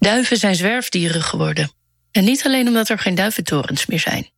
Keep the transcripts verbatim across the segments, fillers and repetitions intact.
Duiven zijn zwerfdieren geworden. En niet alleen omdat er geen duiventorens meer zijn.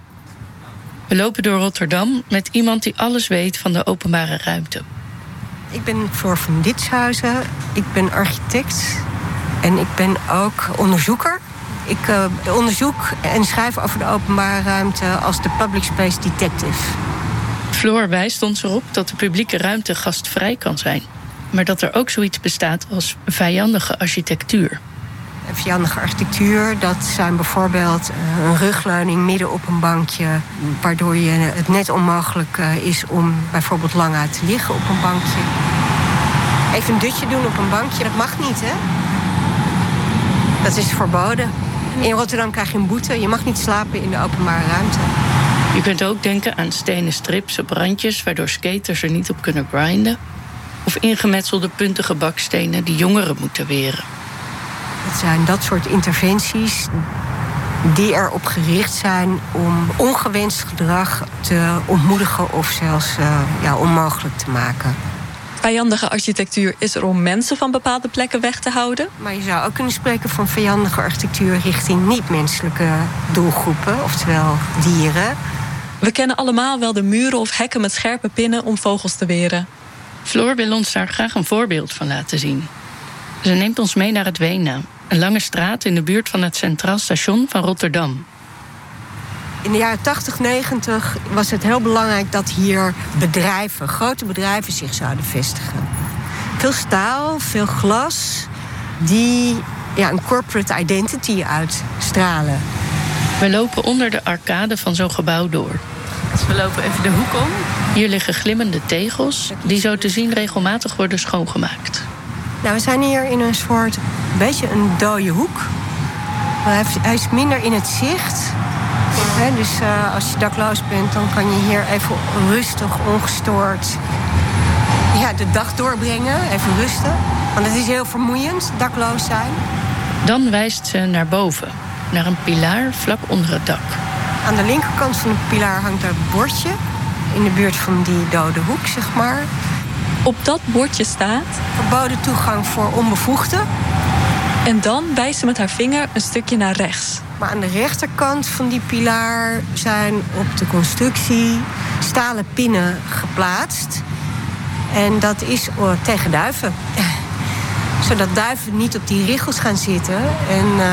We lopen door Rotterdam met iemand die alles weet van de openbare ruimte. Ik ben Floor van Ditshuizen. Ik ben architect. En ik ben ook onderzoeker. Ik uh, onderzoek en schrijf over de openbare ruimte als de public space detective. Floor wijst ons erop dat de publieke ruimte gastvrij kan zijn. Maar dat er ook zoiets bestaat als vijandige architectuur. Vijandige architectuur, dat zijn bijvoorbeeld een rugleuning midden op een bankje, waardoor je het net onmogelijk is om bijvoorbeeld lang uit te liggen op een bankje. Even een dutje doen op een bankje, dat mag niet, hè? Dat is verboden. In Rotterdam krijg je een boete. Je mag niet slapen in de openbare ruimte. Je kunt ook denken aan stenen strips op randjes, waardoor skaters er niet op kunnen grinden. Of ingemetselde puntige bakstenen die jongeren moeten weren. Het zijn dat soort interventies die erop gericht zijn om ongewenst gedrag te ontmoedigen of zelfs uh, ja, onmogelijk te maken. Vijandige architectuur is er om mensen van bepaalde plekken weg te houden. Maar je zou ook kunnen spreken van vijandige architectuur richting niet-menselijke doelgroepen, oftewel dieren. We kennen allemaal wel de muren of hekken met scherpe pinnen om vogels te weren. Floor wil ons daar graag een voorbeeld van laten zien. Ze neemt ons mee naar het Weena, een lange straat in de buurt van het Centraal Station van Rotterdam. In de jaren tachtig, negentig was het heel belangrijk dat hier bedrijven, grote bedrijven zich zouden vestigen. Veel staal, veel glas, die ja, een corporate identity uitstralen. We lopen onder de arcade van zo'n gebouw door. Dus we lopen even de hoek om. Hier liggen glimmende tegels, die zo te zien regelmatig worden schoongemaakt. Nou, we zijn hier in een soort, beetje een dode hoek. Hij, heeft, hij is minder in het zicht. He, dus uh, als je dakloos bent, dan kan je hier even rustig, ongestoord ja, de dag doorbrengen. Even rusten. Want het is heel vermoeiend, dakloos zijn. Dan wijst ze naar boven, naar een pilaar vlak onder het dak. Aan de linkerkant van de pilaar hangt daar een bordje. In de buurt van die dode hoek, zeg maar. Op dat bordje staat... verboden toegang voor onbevoegden. En dan wijst ze met haar vinger een stukje naar rechts. Maar aan de rechterkant van die pilaar zijn op de constructie stalen pinnen geplaatst. En dat is tegen duiven. Zodat duiven niet op die richels gaan zitten en uh,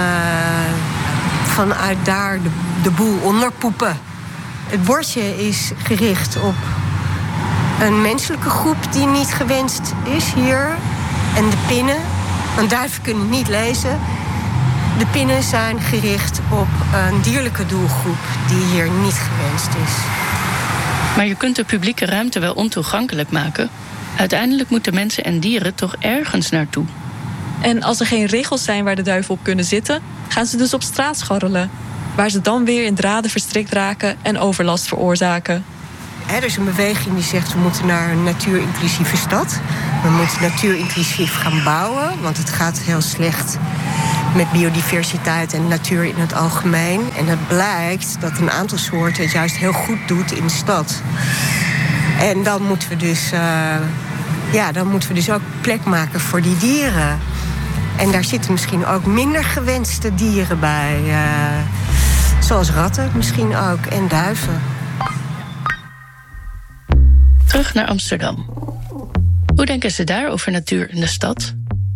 vanuit daar de, de boel onderpoepen. Het bordje is gericht op een menselijke groep die niet gewenst is hier. En de pinnen, want duiven kunnen niet lezen. De pinnen zijn gericht op een dierlijke doelgroep die hier niet gewenst is. Maar je kunt de publieke ruimte wel ontoegankelijk maken. Uiteindelijk moeten mensen en dieren toch ergens naartoe. En als er geen regels zijn waar de duiven op kunnen zitten, gaan ze dus op straat scharrelen. Waar ze dan weer in draden verstrikt raken en overlast veroorzaken. Er is een beweging die zegt we moeten naar een natuurinclusieve stad. We moeten natuurinclusief gaan bouwen, want het gaat heel slecht met biodiversiteit en natuur in het algemeen. En het blijkt dat een aantal soorten het juist heel goed doet in de stad. En dan moeten we dus, uh, ja, dan moeten we dus ook plek maken voor die dieren. En daar zitten misschien ook minder gewenste dieren bij. Uh, zoals ratten misschien ook en duiven. Terug naar Amsterdam. Hoe denken ze daar over natuur in de stad?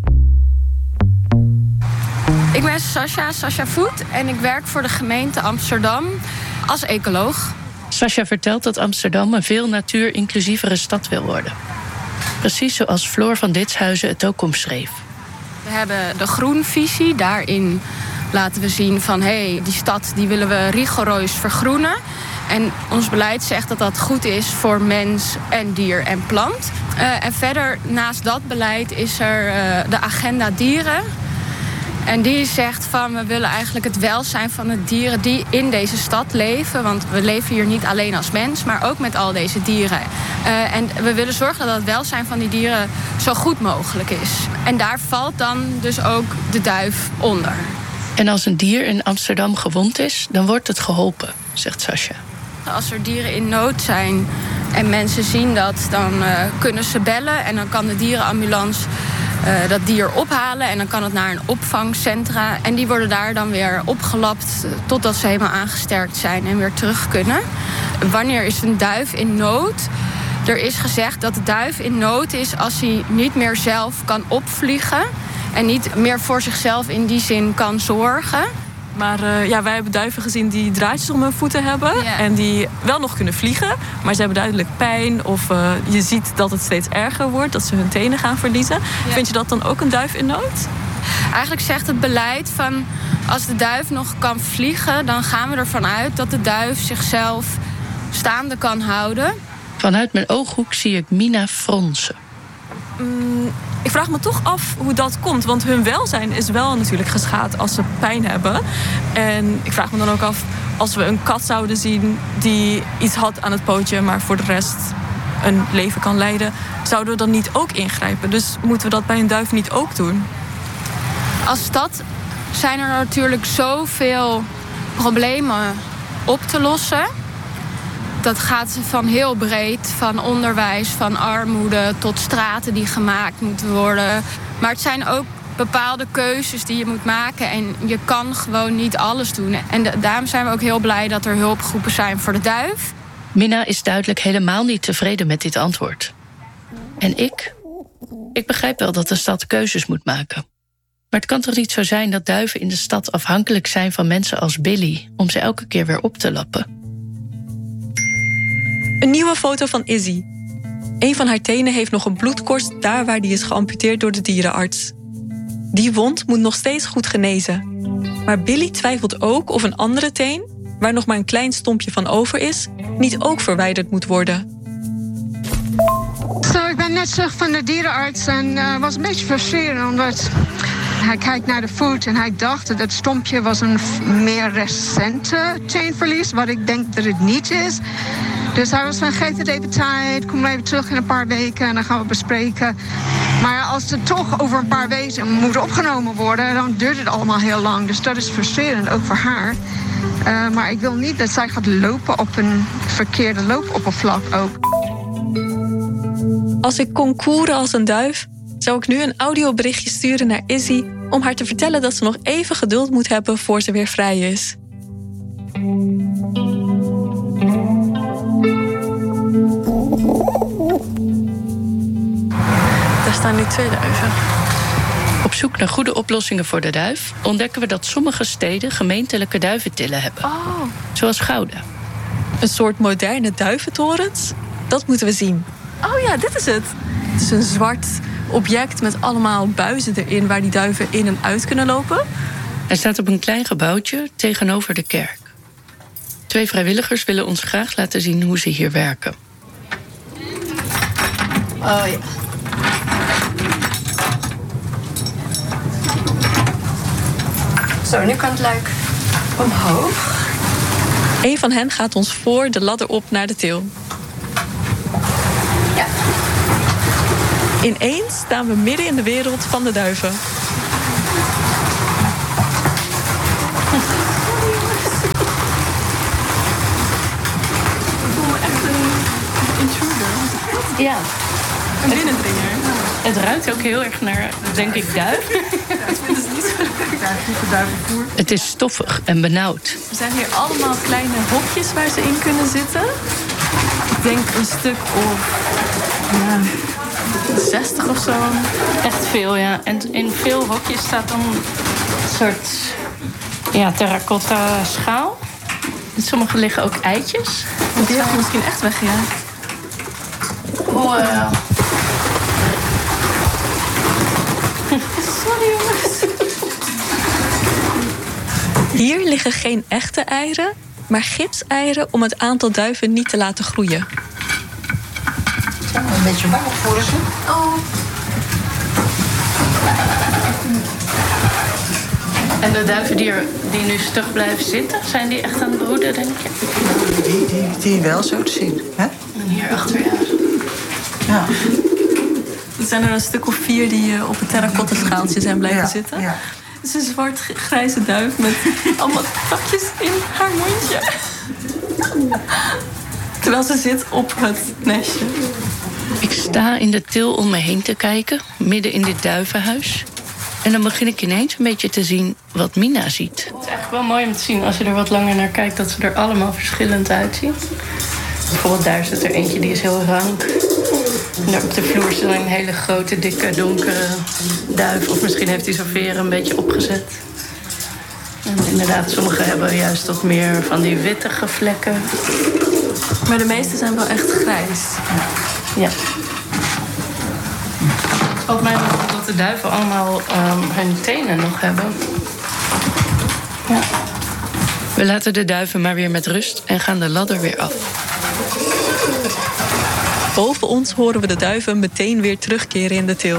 Ik ben Sascha, Sascha Voet en ik werk voor de gemeente Amsterdam als ecoloog. Sascha vertelt dat Amsterdam een veel natuurinclusievere stad wil worden. Precies zoals Floor van Ditshuizen het ook omschreef. We hebben de groenvisie. Daarin laten we zien van hé, hey, die stad die willen we rigoureus vergroenen. En ons beleid zegt dat dat goed is voor mens en dier en plant. Uh, en verder, naast dat beleid, is er uh, de agenda dieren. En die zegt van we willen eigenlijk het welzijn van de dieren die in deze stad leven. Want we leven hier niet alleen als mens, maar ook met al deze dieren. Uh, en we willen zorgen dat het welzijn van die dieren zo goed mogelijk is. En daar valt dan dus ook de duif onder. En als een dier in Amsterdam gewond is, dan wordt het geholpen, zegt Sascha. Als er dieren in nood zijn en mensen zien dat, dan uh, kunnen ze bellen. En dan kan de dierenambulance uh, dat dier ophalen. En dan kan het naar een opvangcentra. En die worden daar dan weer opgelapt totdat ze helemaal aangesterkt zijn en weer terug kunnen. Wanneer is een duif in nood? Er is gezegd dat de duif in nood is als hij niet meer zelf kan opvliegen en niet meer voor zichzelf in die zin kan zorgen. Maar uh, ja, wij hebben duiven gezien die draadjes om hun voeten hebben. Ja. En die wel nog kunnen vliegen. Maar ze hebben duidelijk pijn. Of uh, je ziet dat het steeds erger wordt. Dat ze hun tenen gaan verliezen. Ja. Vind je dat dan ook een duif in nood? Eigenlijk zegt het beleid van als de duif nog kan vliegen, dan gaan we ervan uit dat de duif zichzelf staande kan houden. Vanuit mijn ooghoek zie ik Mina fronsen. Mm, ik vraag me toch af hoe dat komt. Want hun welzijn is wel natuurlijk geschaad als ze pijn hebben. En ik vraag me dan ook af, als we een kat zouden zien die iets had aan het pootje, maar voor de rest een leven kan leiden, zouden we dan niet ook ingrijpen? Dus moeten we dat bij een duif niet ook doen? Als stad zijn er natuurlijk zoveel problemen op te lossen. Dat gaat van heel breed, van onderwijs, van armoede tot straten die gemaakt moeten worden. Maar het zijn ook bepaalde keuzes die je moet maken en je kan gewoon niet alles doen. En de, daarom zijn we ook heel blij dat er hulpgroepen zijn voor de duif. Mina is duidelijk helemaal niet tevreden met dit antwoord. En ik? Ik begrijp wel dat de stad keuzes moet maken. Maar het kan toch niet zo zijn dat duiven in de stad afhankelijk zijn van mensen als Billy om ze elke keer weer op te lappen? Een nieuwe foto van Izzy. Een van haar tenen heeft nog een bloedkorst daar waar die is geamputeerd door de dierenarts. Die wond moet nog steeds goed genezen. Maar Billy twijfelt ook of een andere teen, waar nog maar een klein stompje van over is, niet ook verwijderd moet worden. Zo, ik ben net terug van de dierenarts en het uh, was een beetje frustrerend, omdat hij kijkt naar de voet en hij dacht dat het stompje was een meer recente teenverlies, wat ik denk dat het niet is. Dus hij was van, geef het even tijd, kom even terug in een paar weken en dan gaan we bespreken. Maar als het toch over een paar weken moet opgenomen worden, dan duurt het allemaal heel lang. Dus dat is frustrerend, ook voor haar. Uh, maar ik wil niet dat zij gaat lopen op een verkeerde loopoppervlak ook. Als ik kon koeren als een duif, zou ik nu een audioberichtje sturen naar Izzy om haar te vertellen dat ze nog even geduld moet hebben voor ze weer vrij is. Daar staan nu twee duiven. Op zoek naar goede oplossingen voor de duif ontdekken we dat sommige steden gemeentelijke duiventillen hebben. Oh. Zoals Gouda. Een soort moderne duiventorens? Dat moeten we zien. Oh ja, dit is het. Het is een zwart object met allemaal buizen erin waar die duiven in en uit kunnen lopen. Hij staat op een klein gebouwtje tegenover de kerk. Twee vrijwilligers willen ons graag laten zien hoe ze hier werken. Oh ja. Zo, nu kan het luik omhoog. Een van hen gaat ons voor de ladder op naar de til. Ja. Ineens staan we midden in de wereld van de duiven. Ik voel me echt een intruder. Ja. Een binnendringer. Het ruikt ook heel erg naar, denk ik, duif. Ja, ik vind het niet zo duivenvoer. Het is stoffig en benauwd. Er zijn hier allemaal kleine hokjes waar ze in kunnen zitten. Ik denk een stuk of ja, zestig of zo. Echt veel, ja. En in veel hokjes staat dan een soort ja, terracotta schaal. In sommige liggen ook eitjes. Die heb je misschien echt weggejaagd. Wow. Sorry jongens. Hier liggen geen echte eieren, maar gipseieren om het aantal duiven niet te laten groeien. Een beetje warm voor ze. Oh. En de duiven die, er, die nu stug blijven zitten, zijn die echt aan het broeden, denk je? Die, die, die wel zo te zien. Hè? En hier achter, ja. Ja. Er zijn er een stuk of vier die op het terracotta schaaltje zijn blijven Ja, zitten. ja. Het is een zwart-grijze duif met allemaal takjes in haar mondje. Terwijl ze zit op het nestje. Ik sta in de til om me heen te kijken, midden in dit duivenhuis. En dan begin ik ineens een beetje te zien wat Mina ziet. Het is eigenlijk wel mooi om te zien als je er wat langer naar kijkt, dat ze er allemaal verschillend uitzien. Bijvoorbeeld daar zit er eentje die is heel rank. En daar op de vloer zit een hele grote, dikke, donkere duif. Of misschien heeft hij zijn veren een beetje opgezet. En inderdaad, sommigen hebben juist wat meer van die wittige vlekken. Maar de meeste zijn wel echt grijs. Ja. Op mij bijvoorbeeld dat de duiven allemaal um, hun tenen nog hebben. Ja. We laten de duiven maar weer met rust en gaan de ladder weer af. Boven ons horen we de duiven meteen weer terugkeren in de til.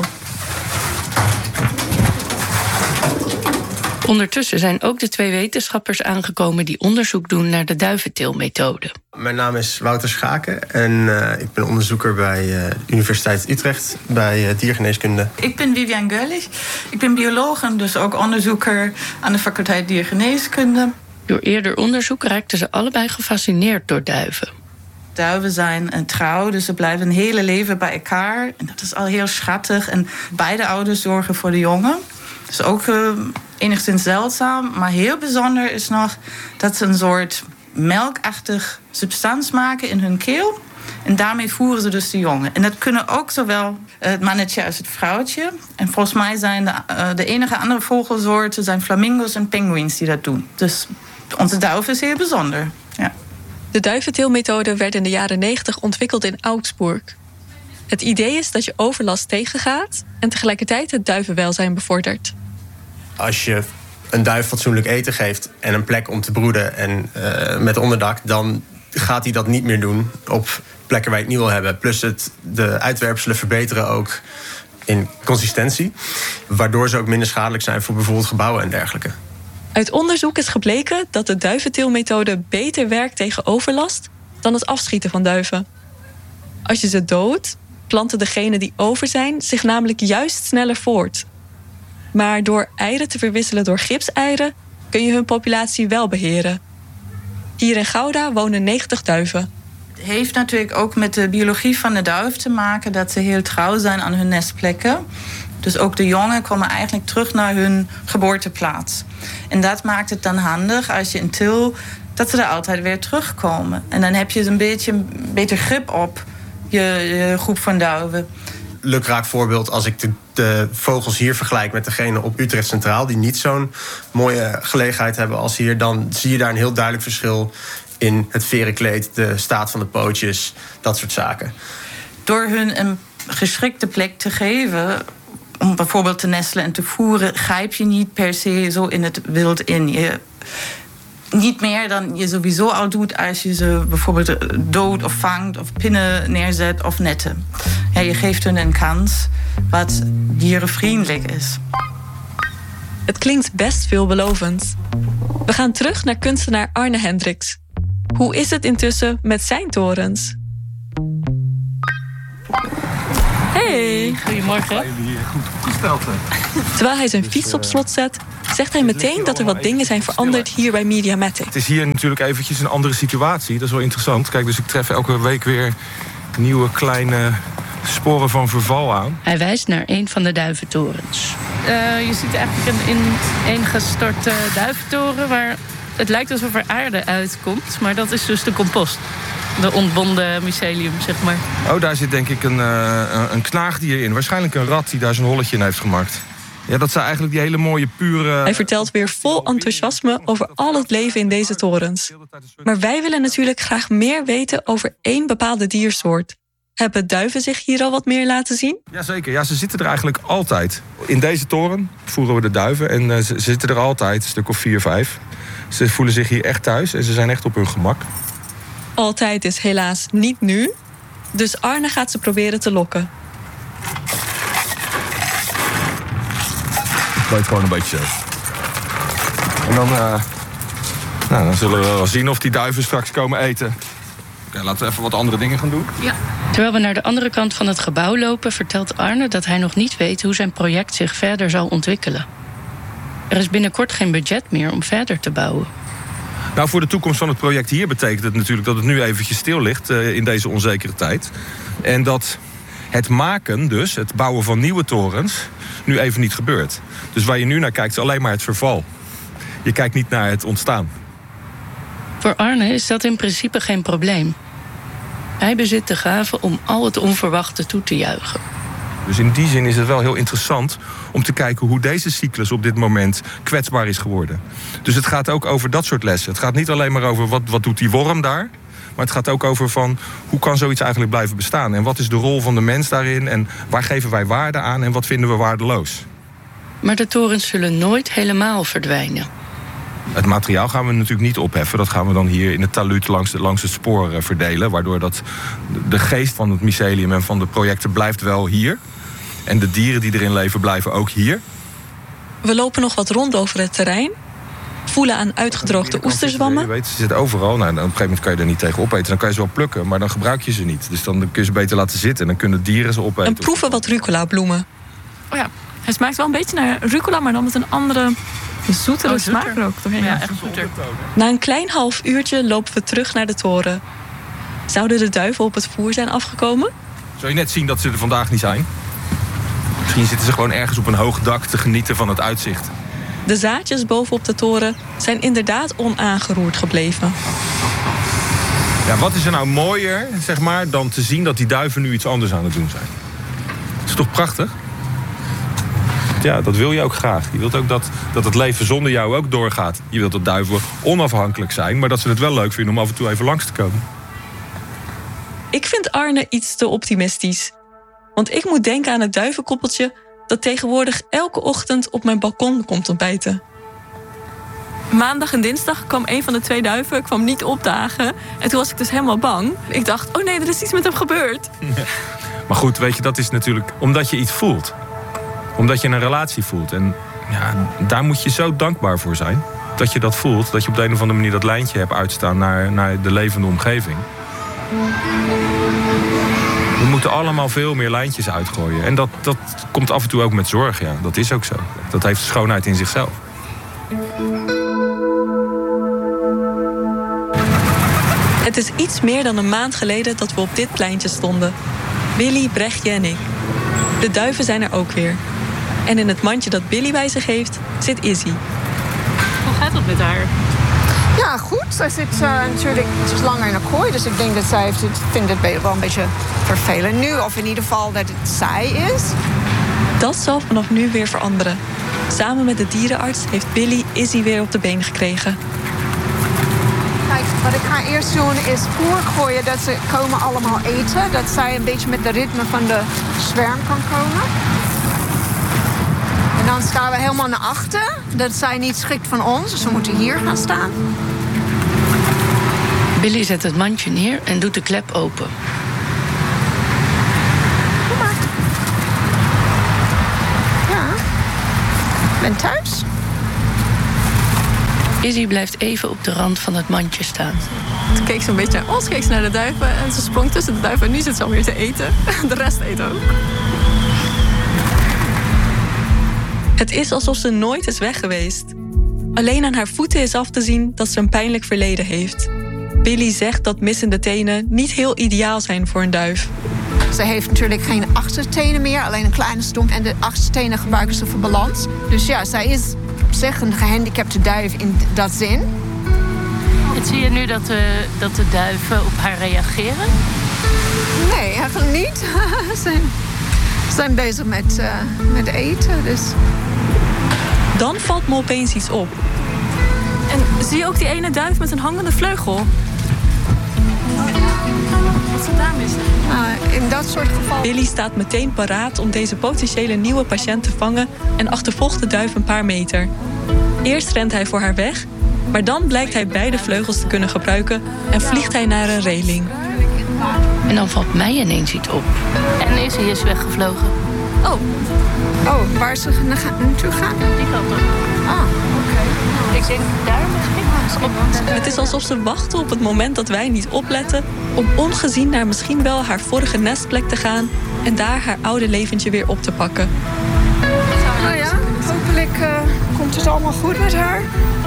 Ondertussen zijn ook de twee wetenschappers aangekomen die onderzoek doen naar de duiventeelmethode. Mijn naam is Wouter Schaken en uh, ik ben onderzoeker bij uh, de Universiteit Utrecht bij uh, diergeneeskunde. Ik ben Vivian Göllich. Ik ben bioloog en dus ook onderzoeker aan de faculteit diergeneeskunde. Door eerder onderzoek raakten ze allebei gefascineerd door duiven. Duiven zijn een trouw, dus ze blijven een hele leven bij elkaar. En dat is al heel schattig. En beide ouders zorgen voor de jongen. Dat is ook uh, enigszins zeldzaam. Maar heel bijzonder is nog dat ze een soort melkachtig substantie maken in hun keel. En daarmee voeren ze dus de jongen. En dat kunnen ook zowel het mannetje als het vrouwtje. En volgens mij zijn de, uh, de enige andere vogelsoorten zijn flamingo's en pinguïns die dat doen. Dus onze duif is heel bijzonder. Ja. De duiventeelmethode werd in de jaren negentig ontwikkeld in Augsburg. Het idee is dat je overlast tegengaat en tegelijkertijd het duivenwelzijn bevordert. Als je een duif fatsoenlijk eten geeft en een plek om te broeden en uh, met onderdak, dan gaat hij dat niet meer doen op plekken waar je het niet wil hebben. Plus het, de uitwerpselen verbeteren ook in consistentie, waardoor ze ook minder schadelijk zijn voor bijvoorbeeld gebouwen en dergelijke. Uit onderzoek is gebleken dat de duiventeelmethode beter werkt tegen overlast dan het afschieten van duiven. Als je ze doodt, planten degenen die over zijn zich namelijk juist sneller voort. Maar door eieren te verwisselen door gipseieren kun je hun populatie wel beheren. Hier in Gouda wonen negentig duiven. Het heeft natuurlijk ook met de biologie van de duif te maken dat ze heel trouw zijn aan hun nestplekken. Dus ook de jongen komen eigenlijk terug naar hun geboorteplaats. En dat maakt het dan handig als je in til, dat ze er altijd weer terugkomen. En dan heb je een beetje een beter grip op je, je groep van duiven. Lukraak voorbeeld als ik de, de vogels hier vergelijk met degene op Utrecht Centraal, die niet zo'n mooie gelegenheid hebben als hier, dan zie je daar een heel duidelijk verschil in het verenkleed, de staat van de pootjes, dat soort zaken. Door hun een geschikte plek te geven om bijvoorbeeld te nestelen en te voeren, grijp je niet per se zo in het wild in. Je, niet meer dan je sowieso al doet als je ze bijvoorbeeld dood of vangt of pinnen neerzet of netten. Ja, je geeft hun een kans wat dierenvriendelijk is. Het klinkt best veelbelovend. We gaan terug naar kunstenaar Arne Hendricks. Hoe is het intussen met zijn torens? Hey, goedemorgen. Hier goed opgesteld zijn. Terwijl hij zijn fiets op slot zet, zegt hij meteen dat er wat dingen zijn veranderd hier bij Mediamatic. Het is hier natuurlijk eventjes een andere situatie. Dat is wel interessant. Kijk, dus ik tref elke week weer nieuwe kleine sporen van verval aan. Hij wijst naar een van de duiventorens. Uh, je ziet eigenlijk een ineengestorte duiventoren waar het lijkt alsof er aarde uitkomt, maar dat is dus de compost. De ontbonden mycelium, zeg maar. Oh, daar zit denk ik een, uh, een knaagdier in. Waarschijnlijk een rat die daar zijn holletje in heeft gemaakt. Ja, dat zijn eigenlijk die hele mooie, pure... Hij vertelt weer vol enthousiasme over al het leven in deze torens. Maar wij willen natuurlijk graag meer weten over één bepaalde diersoort. Hebben duiven zich hier al wat meer laten zien? Jazeker, ja, ze zitten er eigenlijk altijd. In deze toren voeren we de duiven en uh, ze, ze zitten er altijd, een stuk of vier, vijf. Ze voelen zich hier echt thuis en ze zijn echt op hun gemak. Altijd is helaas niet nu. Dus Arne gaat ze proberen te lokken. Ik weet gewoon een beetje zo. En dan, uh, nou, dan zullen we wel zien of die duiven straks komen eten. Oké, laten we even wat andere dingen gaan doen. Ja. Terwijl we naar de andere kant van het gebouw lopen, vertelt Arne dat hij nog niet weet hoe zijn project zich verder zal ontwikkelen. Er is binnenkort geen budget meer om verder te bouwen. Nou, voor de toekomst van het project hier betekent het natuurlijk dat het nu eventjes stil ligt uh, in deze onzekere tijd. En dat het maken dus, het bouwen van nieuwe torens, nu even niet gebeurt. Dus waar je nu naar kijkt is alleen maar het verval. Je kijkt niet naar het ontstaan. Voor Arne is dat in principe geen probleem. Hij bezit de gave om al het onverwachte toe te juichen. Dus in die zin is het wel heel interessant om te kijken hoe deze cyclus op dit moment kwetsbaar is geworden. Dus het gaat ook over dat soort lessen. Het gaat niet alleen maar over wat, wat doet die worm daar. Maar het gaat ook over van hoe kan zoiets eigenlijk blijven bestaan. En wat is de rol van de mens daarin. En waar geven wij waarde aan en wat vinden we waardeloos. Maar de torens zullen nooit helemaal verdwijnen. Het materiaal gaan we natuurlijk niet opheffen. Dat gaan we dan hier in het talud langs, de, langs het spoor uh, verdelen. Waardoor dat de geest van het mycelium en van de projecten blijft wel hier. En de dieren die erin leven blijven ook hier. We lopen nog wat rond over het terrein. Voelen aan uitgedroogde oesterzwammen. Je weet, ze zitten overal. Nou, op een gegeven moment kan je er niet tegen opeten. Dan kan je ze wel plukken, maar dan gebruik je ze niet. Dus dan kun je ze beter laten zitten en dan kunnen dieren ze opeten. En proeven wat rucola-bloemen. Oh ja, het smaakt wel een beetje naar rucola, maar dan met een andere zoetere oh, smaak er ook doorheen. Ja, echt zoeter. Na een klein half uurtje lopen we terug naar de toren. Zouden de duiven op het voer zijn afgekomen? Zou je net zien dat ze er vandaag niet zijn? Misschien zitten ze gewoon ergens op een hoog dak te genieten van het uitzicht. De zaadjes bovenop de toren zijn inderdaad onaangeroerd gebleven. Ja, wat is er nou mooier, zeg maar, dan te zien dat die duiven nu iets anders aan het doen zijn? Dat is toch prachtig? Ja, dat wil je ook graag. Je wilt ook dat, dat het leven zonder jou ook doorgaat. Je wilt dat duiven onafhankelijk zijn, maar dat ze het wel leuk vinden om af en toe even langs te komen. Ik vind Arne iets te optimistisch. Want ik moet denken aan het duivenkoppeltje dat tegenwoordig elke ochtend op mijn balkon komt ontbijten. Maandag en dinsdag kwam een van de twee duiven kwam niet opdagen. En toen was ik dus helemaal bang. Ik dacht, oh nee, er is iets met hem gebeurd. Ja. Maar goed, weet je, dat is natuurlijk omdat je iets voelt. Omdat je een relatie voelt. En ja, daar moet je zo dankbaar voor zijn. Dat je dat voelt, dat je op de een of andere manier dat lijntje hebt uitstaan naar, naar de levende omgeving. We moeten allemaal veel meer lijntjes uitgooien. En dat, dat komt af en toe ook met zorg, ja. Dat is ook zo. Dat heeft schoonheid in zichzelf. Het is iets meer dan een maand geleden dat we op dit pleintje stonden. Billy, Brechtje en ik. De duiven zijn er ook weer. En in het mandje dat Billy bij zich heeft, zit Izzy. Hoe gaat het met haar? Ja, goed. Zij zit uh, natuurlijk iets langer in een kooi. Dus ik denk dat zij heeft het, vindt het wel een beetje vervelend nu. Of in ieder geval dat het saai is. Dat zal vanaf nu weer veranderen. Samen met de dierenarts heeft Billy Izzy weer op de been gekregen. Kijk, wat ik ga eerst doen is voer gooien dat ze komen allemaal eten. Dat zij een beetje met de ritme van de zwerm kan komen. En dan staan we helemaal naar achter. Dat zij niet schikt van ons, dus we moeten hier gaan staan. Billy zet het mandje neer en doet de klep open. Kom maar. Ja, ik ben thuis. Izzy blijft even op de rand van het mandje staan. Toen keek ze een beetje naar ons, keek ze naar de duiven. En ze sprong tussen de duiven en nu zit ze alweer te eten. De rest eet ook. Het is alsof ze nooit is weg geweest. Alleen aan haar voeten is af te zien dat ze een pijnlijk verleden heeft. Billy zegt dat missende tenen niet heel ideaal zijn voor een duif. Ze heeft natuurlijk geen achtertenen meer, alleen een kleine stomp. En de achtertenen gebruiken ze voor balans. Dus ja, zij is op zich een gehandicapte duif in dat zin. En zie je nu dat de, dat de duiven op haar reageren? Nee, eigenlijk niet. Ze zijn, zijn bezig met, uh, met eten, dus... Dan valt me opeens iets op. En zie je ook die ene duif met een hangende vleugel? Wat is er daar mis? Uh, in dat soort gevallen... Billy staat meteen paraat om deze potentiële nieuwe patiënt te vangen en achtervolgt de duif een paar meter. Eerst rent hij voor haar weg, maar dan blijkt hij beide vleugels te kunnen gebruiken en vliegt hij naar een reling. En dan valt mij ineens iets op. En Izzy is weggevlogen. Oh. Oh, waar ze naartoe gaan? Die kant op. Ah, oké. Okay. Ik denk daar misschien. Het is alsof ze wachten op het moment dat wij niet opletten om ongezien naar misschien wel haar vorige nestplek te gaan en daar haar oude leventje weer op te pakken. Nou ja, hopelijk uh, komt het allemaal goed met haar.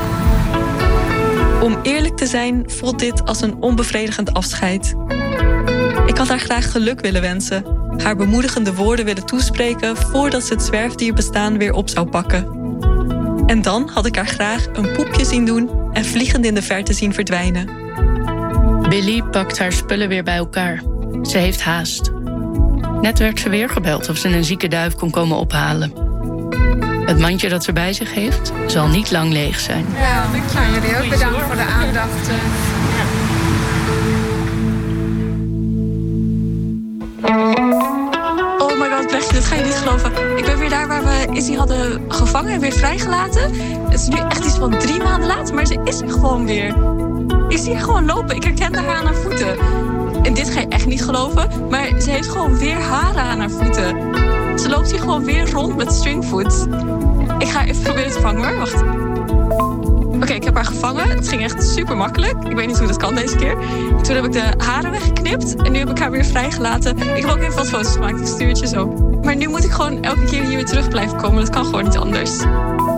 Om eerlijk te zijn voelt dit als een onbevredigend afscheid. Ik had haar graag geluk willen wensen. haar bemoedigende woorden willen toespreken voordat ze het zwerfdierbestaan weer op zou pakken. En dan had ik haar graag een poepje zien doen en vliegend in de verte zien verdwijnen. Billy pakt haar spullen weer bij elkaar. Ze heeft haast. Net werd ze weer gebeld of ze een zieke duif kon komen ophalen. Het mandje dat ze bij zich heeft, zal niet lang leeg zijn. Ja, ik kan jullie ook bedanken voor de aandacht. Oh my god, Brechtje, dit ga je niet geloven. Ik ben weer daar waar we Izzy hadden gevangen en weer vrijgelaten. Het is nu echt iets van drie maanden later, maar ze is er gewoon weer. Ik zie haar gewoon lopen. Ik herkende haar aan haar voeten. En dit ga je echt niet geloven, maar ze heeft gewoon weer haren aan haar voeten. Ze loopt hier gewoon weer rond met stringfoot. Ik ga even proberen te vangen hoor, wacht. Oké, okay, ik heb haar gevangen. Het ging echt super makkelijk. Ik weet niet hoe dat kan deze keer. Toen heb ik de haren weggeknipt en nu heb ik haar weer vrijgelaten. Ik heb ook even wat foto's gemaakt, ik stuur het je zo. Maar nu moet ik gewoon elke keer hier weer terug blijven komen. Dat kan gewoon niet anders.